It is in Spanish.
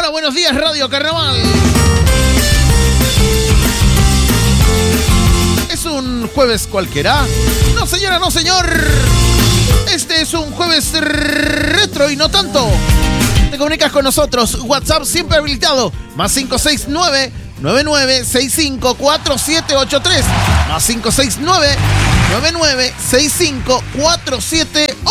Hola, buenos días, Radio Carnaval. ¿Es un jueves cualquiera? No, señora, no, señor. Este es un jueves retro y no tanto. Te comunicas con nosotros. WhatsApp siempre habilitado. Más 569-9965-4783. Más 569-9965-4783.